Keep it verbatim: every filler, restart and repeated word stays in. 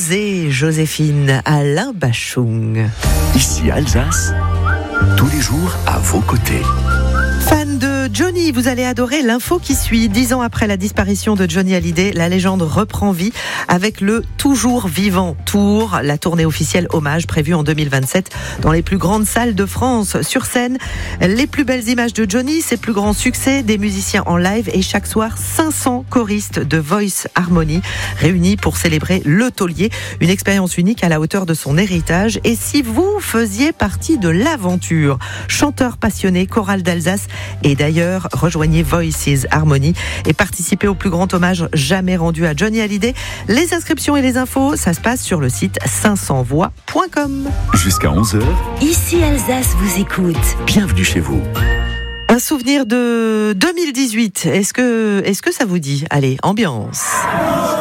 José, Joséphine, Alain Bachung. Ici Alsace, tous les jours à vos côtés. Fan de Johnny, vous allez adorer l'info qui suit. Dix ans après la disparition de Johnny Hallyday, la légende reprend vie avec le Toujours Vivant Tour, la tournée officielle hommage prévue en deux mille vingt-sept dans les plus grandes salles de France. Sur scène, les plus belles images de Johnny, ses plus grands succès, des musiciens en live et chaque soir cinq cents choristes de Voice Harmony réunis pour célébrer le taulier, une expérience unique à la hauteur de son héritage. Et si vous faisiez partie de l'aventure, chanteur passionné, chorale d'Alsace, et d'ailleurs, rejoignez Voices Harmony et participez au plus grand hommage jamais rendu à Johnny Hallyday. Les inscriptions et les infos, ça se passe sur le site cinq cents voix point com. Jusqu'à onze heures, Ici Alsace vous écoute. Bienvenue chez vous. Un souvenir de deux mille dix-huit, est-ce que, est-ce que ça vous dit ? Allez, ambiance.